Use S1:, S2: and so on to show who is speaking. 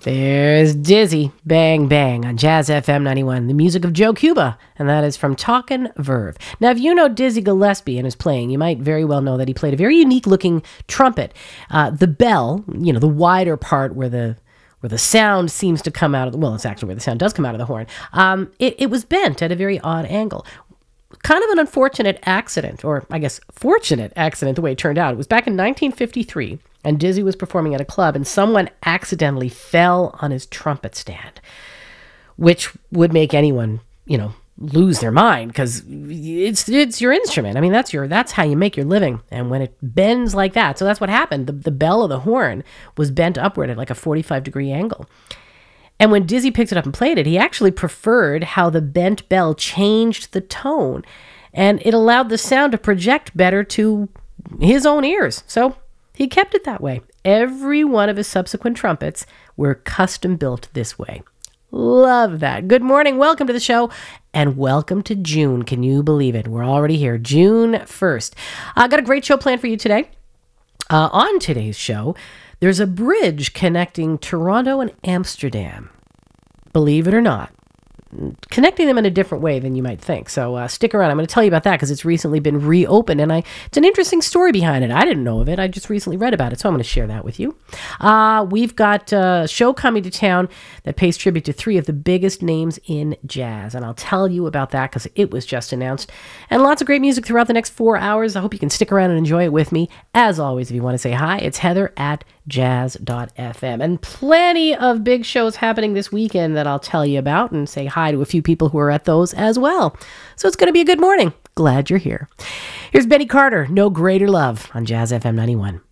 S1: There's Dizzy, Bang Bang on Jazz FM 91, the music of Joe Cuba, and that is from Talkin' Verve. Now, if you know Dizzy Gillespie and his playing, you might very well know that he played a very unique-looking trumpet. The bell, the wider part where the sound seems to come out of it's actually where the sound does come out of the horn. It was bent at a very odd angle. Kind of an unfortunate accident, or I guess fortunate accident the way it turned out. It was back in 1953, and Dizzy was performing at a club, and someone accidentally fell on his trumpet stand, which would make anyone, lose their mind, because it's your instrument. I mean, that's how you make your living. And when it bends like that, so that's what happened. The bell of the horn was bent upward at like a 45-degree angle. And when Dizzy picked it up and played it, he actually preferred how the bent bell changed the tone, and it allowed the sound to project better to his own ears. So he kept it that way. Every one of his subsequent trumpets were custom built this way. Love that. Good morning. Welcome to the show, and welcome to June. Can you believe it? We're already here, June 1st. I got a great show planned for you today. On today's show, there's a bridge connecting Toronto and Amsterdam. Believe it or not, connecting them in a different way than you might think. So stick around. I'm going to tell you about that because it's recently been reopened, and it's an interesting story behind it. I didn't know of it. I just recently read about it, so I'm going to share that with you. We've got a show coming to town that pays tribute to three of the biggest names in jazz, and I'll tell you about that because it was just announced. And lots of great music throughout the next 4 hours. I hope you can stick around and enjoy it with me. As always, if you want to say hi, it's Heather at jazz.fm. And plenty of big shows happening this weekend that I'll tell you about and say hi to a few people who are at those as well. So it's going to be a good morning. Glad you're here. Here's Benny Carter, No Greater Love on Jazz FM 91.